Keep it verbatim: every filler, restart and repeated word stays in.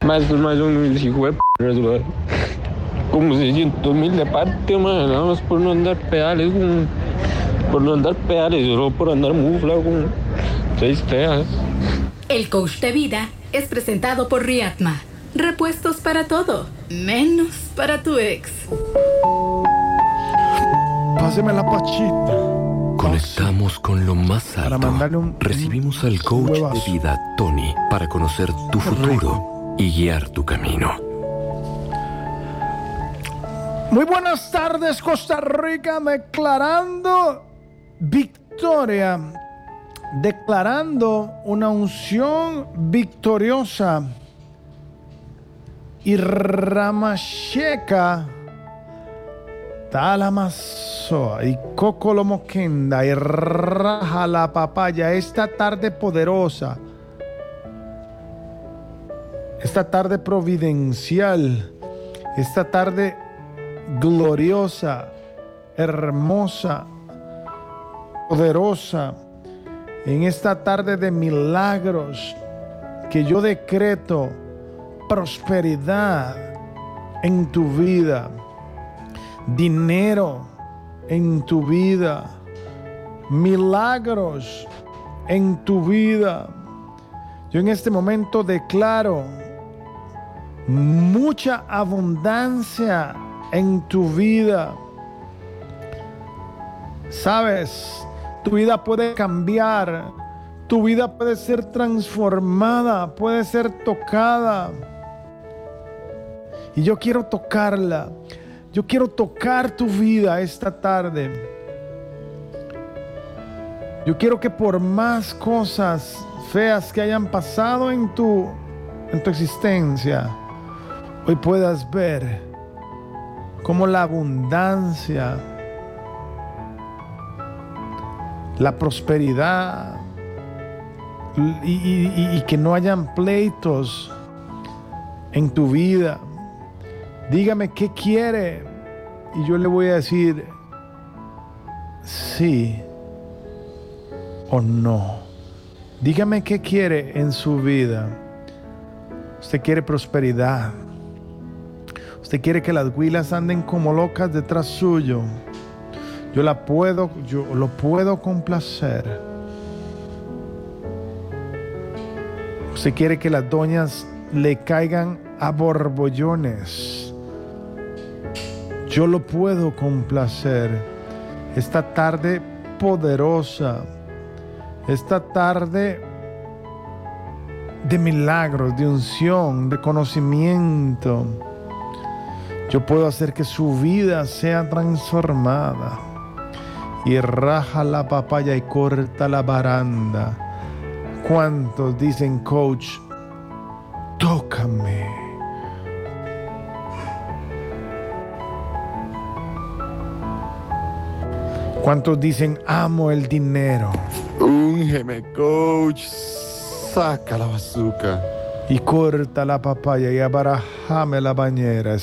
Más, más un hijo de p***, como seiscientos mil de parte, man, nada más por no andar pedales, man, por no andar pedales, solo por andar mufla, con seis teas. El coach de vida es presentado por Riatma. Repuestos para todo, menos para tu ex. Páseme la pachita. Conectamos con lo más alto. Para mandarle un- Recibimos al coach huevazo. de vida, Tony, para conocer tu futuro y guiar tu camino. Muy buenas tardes, Costa Rica, declarando victoria, declarando una unción victoriosa. Y Ramasheka, Talamasoa y Cocolomoquenda y Raja la Papaya, esta tarde poderosa, esta tarde providencial, esta tarde gloriosa, hermosa, poderosa, en esta tarde de milagros, que yo decreto prosperidad en tu vida, dinero en tu vida, milagros en tu vida. Yo en este momento declaro mucha abundancia en tu vida. Sabes, tu vida puede cambiar, tu vida puede ser transformada, puede ser tocada. Y yo quiero tocarla. Yo quiero tocar tu vida esta tarde. Yo quiero que por más cosas feas que hayan pasado en tu, en tu existencia, hoy puedas ver cómo la abundancia, la prosperidad y, y, y que no hayan pleitos en tu vida. Dígame qué quiere y yo le voy a decir sí o no. Dígame qué quiere en su vida. Usted quiere prosperidad. Usted quiere que las huilas anden como locas detrás suyo. Yo la puedo, yo lo puedo complacer. Usted quiere que las doñas le caigan a borbollones. Yo lo puedo complacer. Esta tarde poderosa, esta tarde de milagros, de unción, de conocimiento, yo puedo hacer que su vida sea transformada. Y raja la papaya y corta la baranda. ¿Cuántos dicen, coach, tócame? ¿Cuántos dicen, amo el dinero? Úngeme, coach. Saca la bazooka. Y corta la papaya y abarajame la bañera.